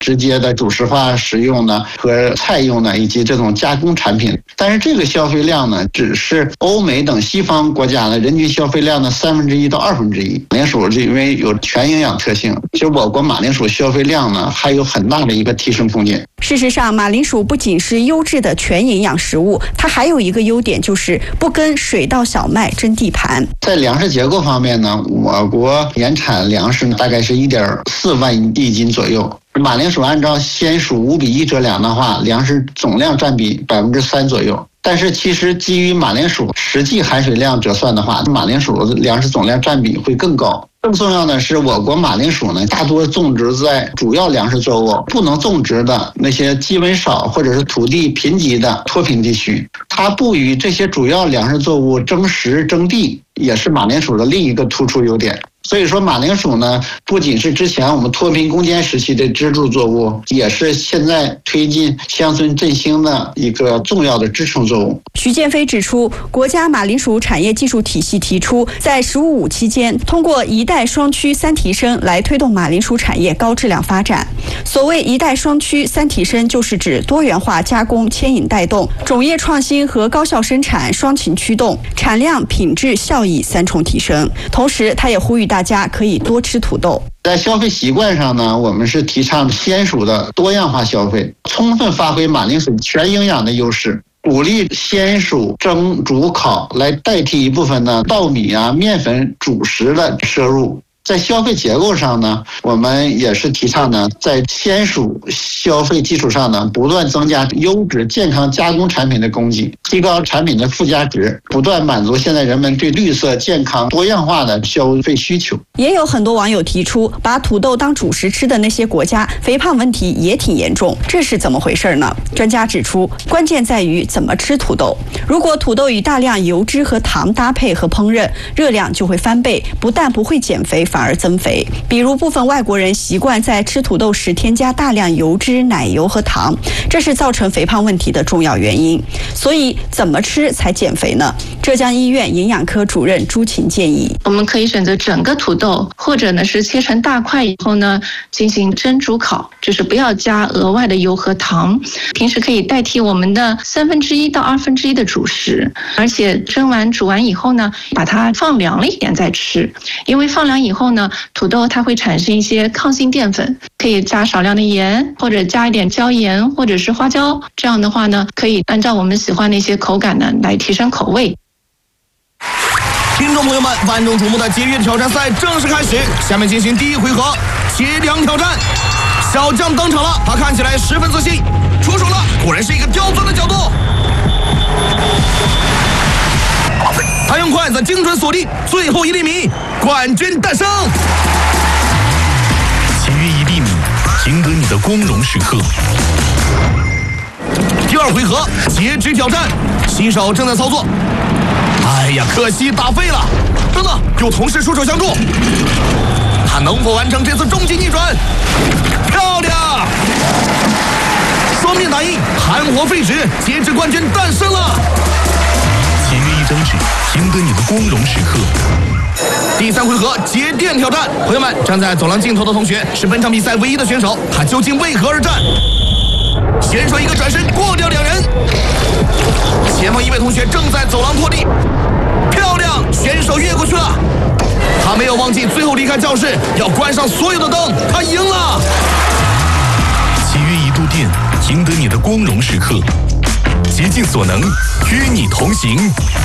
直接的主食化食用的和菜用的以及这种加工产品。但是这个消费量呢，只是欧美等西方国家的人均消费量的1/3到1/2。马铃薯因为有全营养特性，其实我国马铃薯消费量呢还有很大的一个提升空间。 事实上，马铃薯不仅是优质的全营养食物，它还有一个优点，就是不跟水稻、小麦争地盘。 在粮食结构方面呢，我国年产粮食大概是1.4万亿斤左右。马铃薯按照鲜薯5:1折粮的话，粮食总量占比3%左右。但是其实基于马铃薯实际含水量折算的话，马铃薯粮食总量占比会更高。更重要的是，我国马铃薯呢，大多种植在主要粮食作物不能种植的那些基温少或者是土地贫瘠的脱贫地区，它不与这些主要粮食作物争食争地，也是马铃薯的另一个突出优点。所以说马铃薯呢，不仅是之前我们脱贫攻坚时期的支柱作物，也是现在推进乡村振兴的一个重要的支撑作物。 徐建飞指出，国家马铃薯产业技术体系提出，在“十五五”期间，通过一带双区三提升来推动马铃薯产业高质量发展。所谓一带双区三提升，就是指多元化加工牵引带动，种业创新和高效生产双擎驱动，产量、品质、效益3重提升。同时，他也呼吁大家可以多吃土豆。 在消费习惯上呢，我们是提倡鲜薯的多样化消费，充分发挥马铃薯全营养的优势，鼓励鲜薯蒸、煮、烤来代替一部分的稻米啊、面粉主食的摄入。在消费结构上呢，我们也是提倡呢，在鲜薯消费基础上呢，不断增加优质健康加工产品的供给，提高产品的附加值，不断满足现在人们对绿色、健康、多样化的消费需求。 也有很多网友提出，把土豆当主食吃的那些国家，肥胖问题也挺严重，这是怎么回事呢？专家指出，关键在于怎么吃土豆。如果土豆与大量油脂和糖搭配和烹饪，热量就会翻倍，不但不会减肥，反而增肥。比如部分外国人习惯在吃土豆时添加大量油脂、奶油和糖，这是造成肥胖问题的重要原因。所以怎么吃才减肥呢？浙江医院营养科主任朱琴建议， 我们可以选择整个土豆，或者呢是切成大块以后呢进行蒸、煮、烤，就是不要加额外的油和糖。平时可以代替我们的1/3到1/2的主食，而且蒸完、煮完以后呢，把它放凉了一点再吃。因为放凉以后呢，土豆它会产生一些抗性淀粉，可以加少量的盐，或者加一点椒盐或者是花椒。这样的话呢，可以按照我们喜欢的一些口感呢来提升口味。 听众朋友们，万众瞩目的节约挑战赛正式开始，下面进行第一回合切粮挑战。小将登场了，他看起来十分自信，出手了，果然是一个刁钻的角度。他用筷子精准锁定最后1厘米，冠军诞生。 节约1厘米，赢得你的光荣时刻。 第二回合截肢挑战，新手正在操作。哎呀，可惜打废了。等等，有同事出手相助，他能否完成这次终极逆转？漂亮！双面打印，含活废纸，截肢冠军诞生了。 节约1张纸，赢得你的光荣时刻。 第三回合节电挑战，朋友们，站在走廊尽头的同学是本场比赛唯一的选手，他究竟为何而战？选手一个转身过掉2人，前方一位同学正在走廊拖地，漂亮，选手越过去了，他没有忘记最后离开教室要关上所有的灯，他赢了。 节约1度电，赢得你的光荣时刻，竭尽所能与你同行。